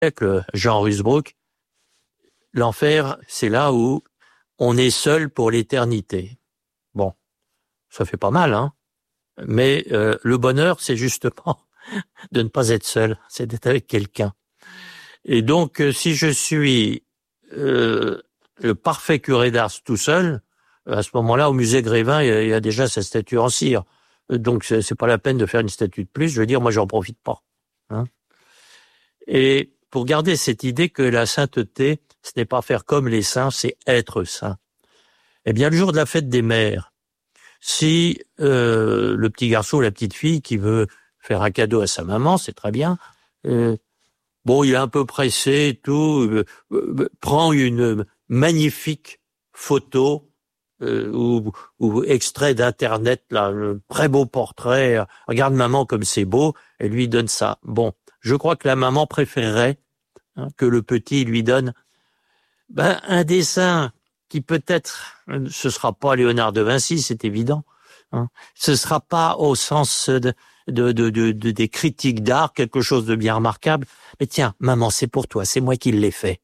siècle, Jean Rusbrook, l'enfer, c'est là où on est seul pour l'éternité. Bon, ça fait pas mal, hein. Mais le bonheur, c'est justement de ne pas être seul, c'est d'être avec quelqu'un. Et donc, si je suis le parfait curé d'Ars tout seul, à ce moment-là, au musée Grévin, il y a déjà sa statue en cire. Donc, c'est pas la peine de faire une statue de plus. Je veux dire, moi, j'en profite pas. Hein. Et pour garder cette idée que la sainteté, ce n'est pas faire comme les saints, c'est être saint. Eh bien, le jour de la fête des mères, si le petit garçon ou la petite fille qui veut faire un cadeau à sa maman, c'est très bien. Bon, il est un peu pressé et tout, prend une magnifique photo ou extrait d'internet, là, un très beau portrait. Regarde maman comme c'est beau, et lui donne ça. Bon, je crois que la maman préférerait que le petit lui donne un dessin qui peut-être, ce sera pas Léonard de Vinci, c'est évident. Hein. Ce sera pas au sens des critiques d'art, quelque chose de bien remarquable. Mais tiens, maman, c'est pour toi, c'est moi qui l'ai fait.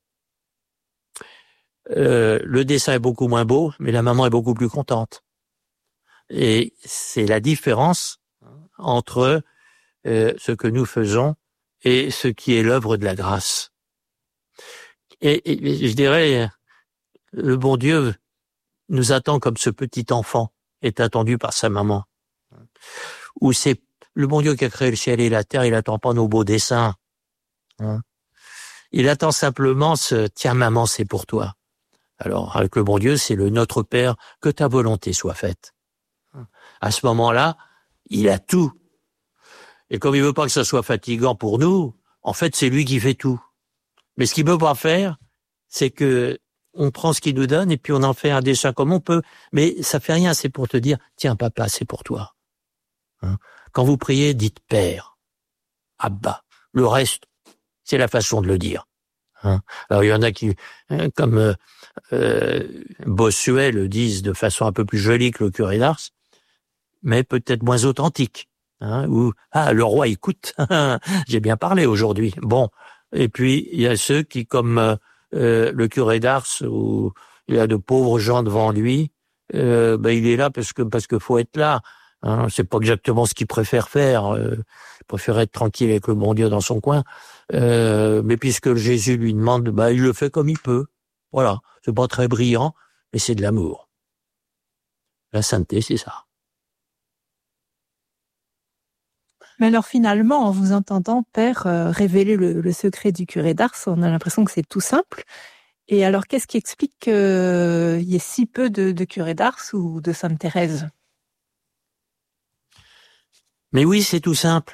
Le dessin est beaucoup moins beau, mais la maman est beaucoup plus contente. Et c'est la différence entre ce que nous faisons et ce qui est l'œuvre de la grâce. Et je dirais, le bon Dieu nous attend comme ce petit enfant est attendu par sa maman. Ou c'est le bon Dieu qui a créé le ciel et la terre, il attend pas nos beaux dessins. Hein. Il attend simplement tiens maman, c'est pour toi. Alors, avec le bon Dieu, c'est le Notre Père, que ta volonté soit faite. À ce moment-là, il a tout. Et comme il veut pas que ça soit fatigant pour nous, en fait, c'est lui qui fait tout. Mais ce qu'il peut pas faire, c'est que on prend ce qu'il nous donne et puis on en fait un dessin comme on peut. Mais ça fait rien, c'est pour te dire, tiens papa, c'est pour toi. Hein. Quand vous priez, dites Père, Abba. Le reste, c'est la façon de le dire. Hein. Alors il y en a qui, comme Bossuet le disent de façon un peu plus jolie que le curé d'Ars, mais peut-être moins authentique. Hein, ou le roi écoute, j'ai bien parlé aujourd'hui. Bon, et puis il y a ceux qui, comme le curé d'Ars, où il a de pauvres gens devant lui, il est là parce que faut être là. Hein, c'est pas exactement ce qu'il préfère faire. Il préfère être tranquille avec le bon Dieu dans son coin. Mais puisque Jésus lui demande, il le fait comme il peut. Voilà, c'est pas très brillant, mais c'est de l'amour. La sainteté, c'est ça. Mais alors finalement, en vous entendant, Père, révéler le secret du curé d'Ars, on a l'impression que c'est tout simple. Et alors, qu'est-ce qui explique qu'il y ait si peu de curés d'Ars ou de Sainte Thérèse ? Mais oui, c'est tout simple.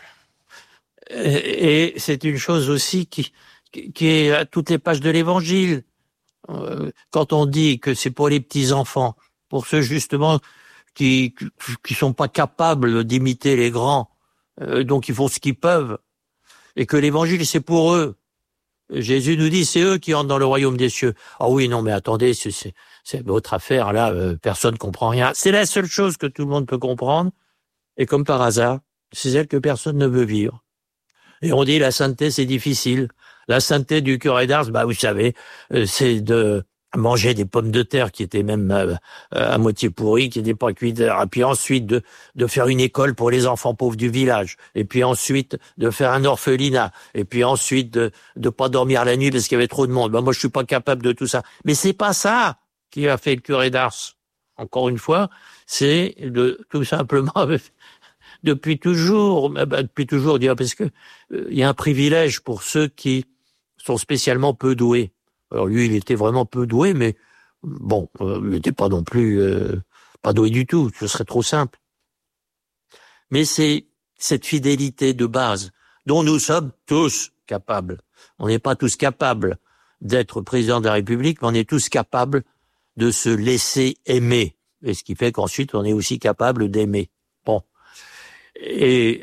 Et c'est une chose aussi qui est à toutes les pages de l'Évangile. Quand on dit que c'est pour les petits-enfants, pour ceux justement qui sont pas capables d'imiter les grands, donc ils font ce qu'ils peuvent, et que l'Évangile c'est pour eux. Jésus nous dit c'est eux qui entrent dans le royaume des cieux. Ah oui, non mais attendez, c'est votre affaire là, personne comprend rien. C'est la seule chose que tout le monde peut comprendre, et comme par hasard, c'est celle que personne ne veut vivre. Et on dit la sainteté c'est difficile. La sainteté du curé d'Ars, vous savez, c'est de manger des pommes de terre qui étaient même à moitié pourries, qui n'étaient pas cuites, et puis ensuite de faire une école pour les enfants pauvres du village, et puis ensuite de faire un orphelinat, et puis ensuite de pas dormir la nuit parce qu'il y avait trop de monde. Moi, je suis pas capable de tout ça. Mais c'est pas ça qui a fait le curé d'Ars. Encore une fois, c'est tout simplement depuis toujours, parce que il y a un privilège pour ceux qui sont spécialement peu doués. Alors lui, il était vraiment peu doué, mais bon, il n'était pas non plus pas doué du tout, ce serait trop simple. Mais c'est cette fidélité de base dont nous sommes tous capables. On n'est pas tous capables d'être président de la République, mais on est tous capables de se laisser aimer. Et ce qui fait qu'ensuite, on est aussi capable d'aimer. Bon. Et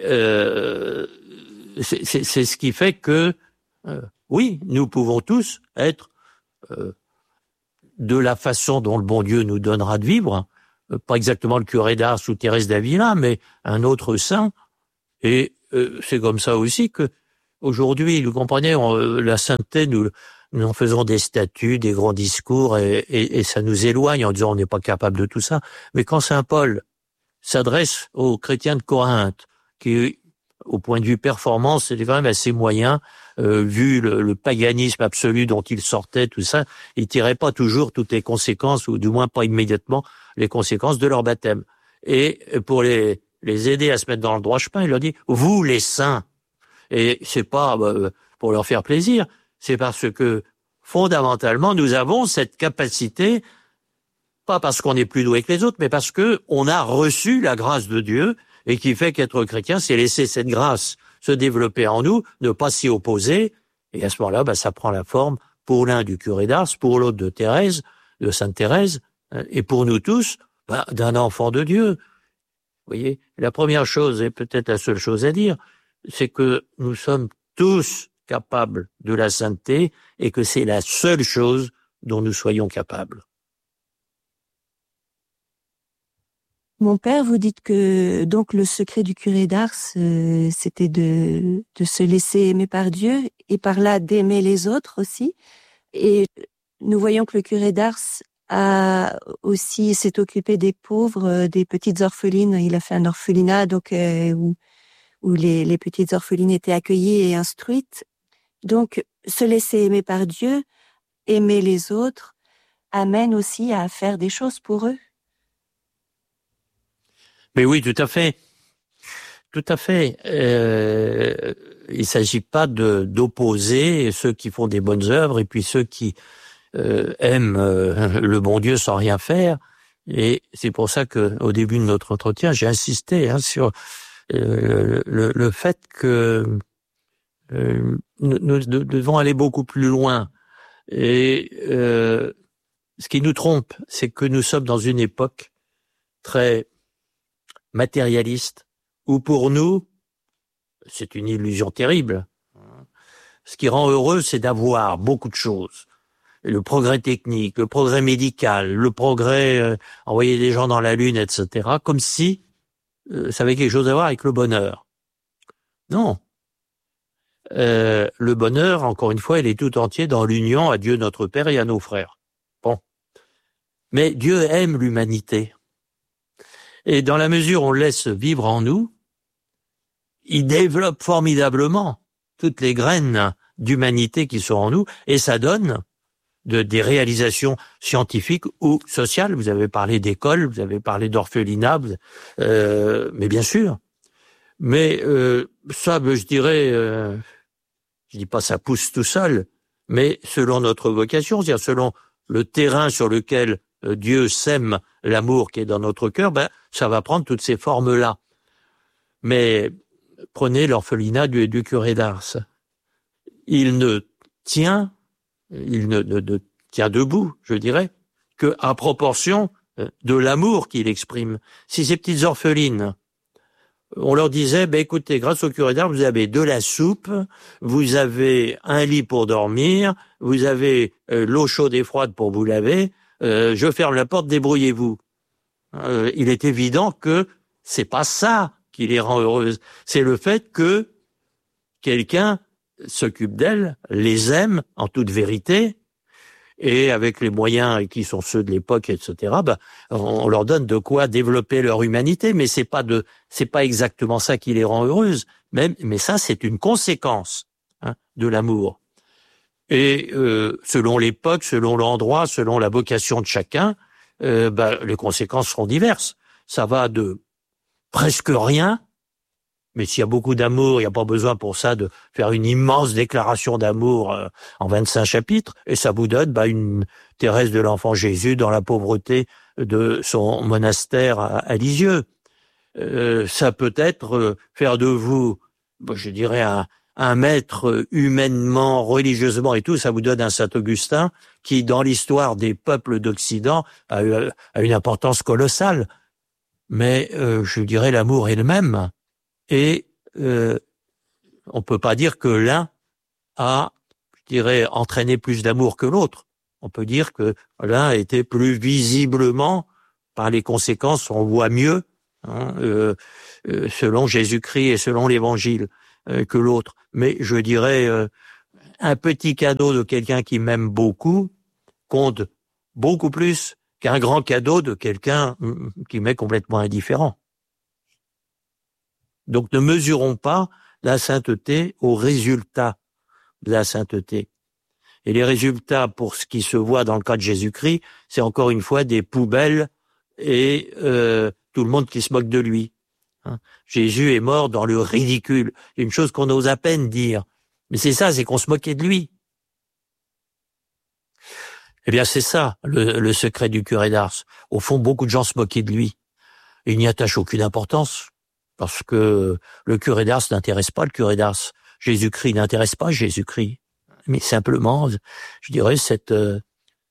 c'est ce qui fait que, oui, nous pouvons tous être de la façon dont le bon Dieu nous donnera de vivre, pas exactement le curé d'Ars ou Thérèse d'Avila, mais un autre saint. Et c'est comme ça aussi que aujourd'hui, vous comprenez, la sainteté, nous en faisons des statuts, des grands discours, et ça nous éloigne en disant on n'est pas capable de tout ça. Mais quand saint Paul s'adresse aux chrétiens de Corinthe, qui, au point de vue performance, c'était quand même assez moyen, vu le paganisme absolu dont il sortait, tout ça, il tirait pas toujours toutes les conséquences, ou du moins pas immédiatement les conséquences de leur baptême. Et pour les aider à se mettre dans le droit chemin, il leur dit, vous les saints, et c'est pas pour leur faire plaisir, c'est parce que fondamentalement, nous avons cette capacité, pas parce qu'on est plus doué que les autres, mais parce que on a reçu la grâce de Dieu, et qui fait qu'être chrétien, c'est laisser cette grâce se développer en nous, ne pas s'y opposer, et à ce moment-là, ça prend la forme, pour l'un du curé d'Ars, pour l'autre de Thérèse, de Sainte Thérèse, et pour nous tous, d'un enfant de Dieu. Vous voyez, la première chose, et peut-être la seule chose à dire, c'est que nous sommes tous capables de la sainteté, et que c'est la seule chose dont nous soyons capables. Mon père, vous dites que donc le secret du curé d'Ars, c'était de se laisser aimer par Dieu et par là d'aimer les autres aussi. Et nous voyons que le curé d'Ars s'est occupé des pauvres, des petites orphelines. Il a fait un orphelinat donc où les petites orphelines étaient accueillies et instruites. Donc se laisser aimer par Dieu, aimer les autres, amène aussi à faire des choses pour eux. Mais oui, tout à fait. Tout à fait. Il s'agit pas d'opposer ceux qui font des bonnes œuvres et puis ceux qui aiment le bon Dieu sans rien faire. Et c'est pour ça que au début de notre entretien, j'ai insisté sur le fait que nous devons aller beaucoup plus loin. Et ce qui nous trompe, c'est que nous sommes dans une époque très matérialiste, où pour nous, c'est une illusion terrible. Ce qui rend heureux, c'est d'avoir beaucoup de choses. Le progrès technique, le progrès médical, le progrès envoyer des gens dans la Lune, etc., comme si ça avait quelque chose à voir avec le bonheur. Non. Le bonheur, encore une fois, il est tout entier dans l'union à Dieu notre Père et à nos frères. Bon. Mais Dieu aime l'humanité. Et dans la mesure où on le laisse vivre en nous, il développe formidablement toutes les graines d'humanité qui sont en nous, et ça donne des réalisations scientifiques ou sociales. Vous avez parlé d'école, vous avez parlé d'orphelinat, mais bien sûr. Mais ça, je dirais, je dis pas ça pousse tout seul, mais selon notre vocation, c'est-à-dire selon le terrain sur lequel Dieu sème l'amour qui est dans notre cœur, ça va prendre toutes ces formes-là. Mais prenez l'orphelinat du curé d'Ars. Il ne tient debout, je dirais, que à proportion de l'amour qu'il exprime. Si ces petites orphelines, on leur disait, écoutez, grâce au curé d'Ars, vous avez de la soupe, vous avez un lit pour dormir, vous avez l'eau chaude et froide pour vous laver, je ferme la porte, débrouillez-vous. Il est évident que c'est pas ça qui les rend heureuses. C'est le fait que quelqu'un s'occupe d'elles, les aime en toute vérité, et avec les moyens qui sont ceux de l'époque, etc., on leur donne de quoi développer leur humanité, mais c'est pas exactement ça qui les rend heureuses. Mais ça, c'est une conséquence de l'amour. Et selon l'époque, selon l'endroit, selon la vocation de chacun, les conséquences seront diverses. Ça va de presque rien, mais s'il y a beaucoup d'amour, il n'y a pas besoin pour ça de faire une immense déclaration d'amour en 25 chapitres, et ça vous donne une Thérèse de l'Enfant Jésus dans la pauvreté de son monastère à Lisieux. Ça peut être faire de vous, je dirais, un maître humainement, religieusement et tout, ça vous donne un Saint-Augustin qui, dans l'histoire des peuples d'Occident, a une importance colossale. Mais je dirais l'amour est le même. Et on peut pas dire que l'un a, je dirais, entraîné plus d'amour que l'autre. On peut dire que l'un a été plus visiblement, par les conséquences, on voit mieux, selon Jésus-Christ et selon l'Évangile. que l'autre. Mais je dirais, un petit cadeau de quelqu'un qui m'aime beaucoup compte beaucoup plus qu'un grand cadeau de quelqu'un qui m'est complètement indifférent. Donc ne mesurons pas la sainteté au résultat de la sainteté. Et les résultats, pour ce qui se voit dans le cas de Jésus-Christ, c'est encore une fois des poubelles et tout le monde qui se moque de lui. Jésus est mort dans le ridicule. Une chose qu'on ose à peine dire. Mais c'est ça, c'est qu'on se moquait de lui. Eh bien, c'est ça, le secret du curé d'Ars. Au fond, beaucoup de gens se moquaient de lui. Et il n'y attache aucune importance. Parce que le curé d'Ars n'intéresse pas le curé d'Ars. Jésus-Christ n'intéresse pas Jésus-Christ. Mais simplement, je dirais, ce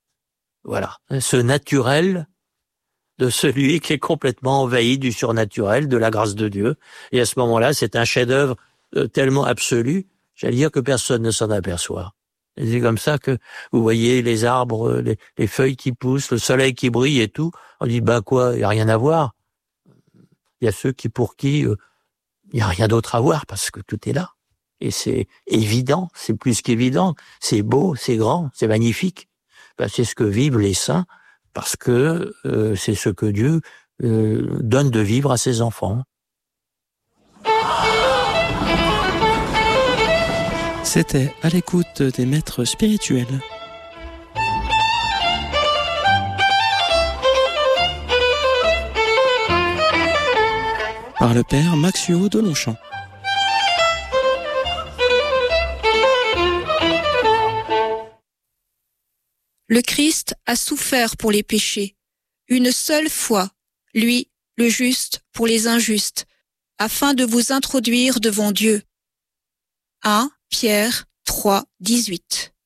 naturel de celui qui est complètement envahi du surnaturel, de la grâce de Dieu. Et à ce moment-là, c'est un chef-d'œuvre tellement absolu, j'allais dire que personne ne s'en aperçoit. Et c'est comme ça que vous voyez les arbres, les feuilles qui poussent, le soleil qui brille et tout. On dit, quoi, il n'y a rien à voir. Il y a ceux pour qui il n'y a rien d'autre à voir parce que tout est là. Et c'est évident, c'est plus qu'évident. C'est beau, c'est grand, c'est magnifique. C'est ce que vivent les saints parce que c'est ce que Dieu donne de vivre à ses enfants. C'était à l'écoute des maîtres spirituels. Par le père Maxio de Longchamp. Le Christ a souffert pour les péchés, une seule fois, lui, le juste, pour les injustes, afin de vous introduire devant Dieu. 1 Pierre 3, 18.